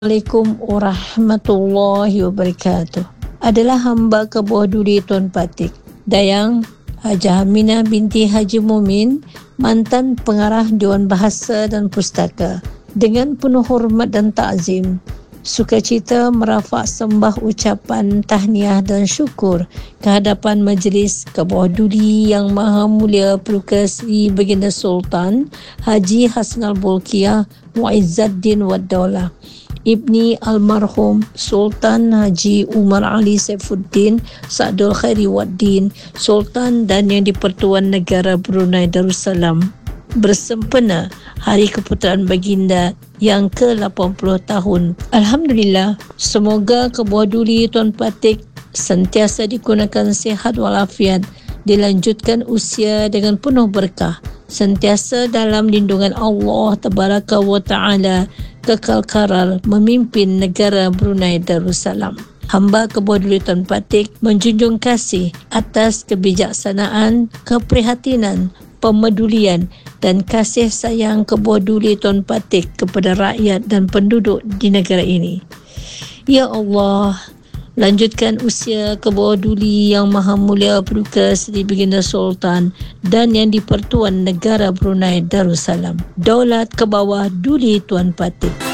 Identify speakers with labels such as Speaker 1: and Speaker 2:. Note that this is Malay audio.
Speaker 1: Assalamualaikum warahmatullahi wabarakatuh. Adalah hamba ke bawah duli Tuan Patik Dayang Hajah Aminah binti Haji Mumin, mantan pengarah Dewan Bahasa dan Pustaka. Dengan penuh hormat dan takzim, sukacita merafak sembah ucapan tahniah dan syukur kehadapan Majlis ke bawah duli Yang Maha Mulia Peluka Sri Baginda Sultan Haji Hasnal Bolkiah Muizzaddin Wad Daulah Ibni Almarhum Sultan Haji Umar Ali Saifuddin Sa'dul Khairi Waddin Sultan dan Yang di-Pertuan Negara Brunei Darussalam bersempena Hari Keputeraan Baginda yang ke-80 tahun. Alhamdulillah, semoga ke bawah duli Tuan Patik sentiasa digunakan sihat walafiat, dilanjutkan usia dengan penuh berkah, sentiasa dalam lindungan Allah Tabaraka wa Ta'ala, kekal karal memimpin negara Brunei Darussalam. Hamba ke bawah duli Tuan Patik menjunjung kasih atas kebijaksanaan, keprihatinan, pemedulian dan kasih sayang ke bawah duli Tuan Patik kepada rakyat dan penduduk di negara ini. Ya Allah, lanjutkan usia ke bawah duli Yang Maha Mulia Peluka Sri Baginda Sultan dan Yang di-Pertuan Negara Brunei Darussalam. Daulat ke bawah duli Tuan Patik.